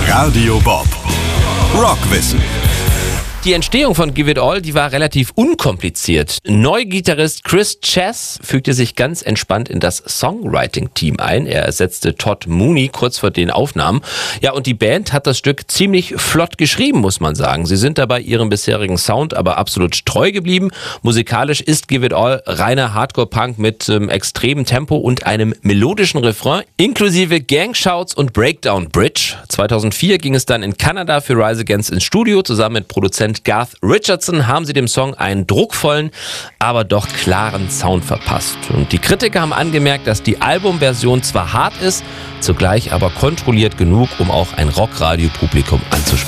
Radio Bob. Rockwissen. Die Entstehung von Give It All, die war relativ unkompliziert. Neugitarrist Chris Chess fügte sich ganz entspannt in das Songwriting-Team ein. Er ersetzte Todd Mooney kurz vor den Aufnahmen. Ja, und die Band hat das Stück ziemlich flott geschrieben, muss man sagen. Sie sind dabei ihrem bisherigen Sound aber absolut treu geblieben. Musikalisch ist Give It All reiner Hardcore-Punk mit extremem Tempo und einem melodischen Refrain, inklusive Gangshouts und Breakdown Bridge. 2004 ging es dann in Kanada für Rise Against ins Studio. Zusammen mit Produzent Garth Richardson haben sie dem Song einen druckvollen, aber doch klaren Sound verpasst. Und die Kritiker haben angemerkt, dass die Albumversion zwar hart ist, zugleich aber kontrolliert genug, um auch ein Rockradio-Publikum anzusprechen.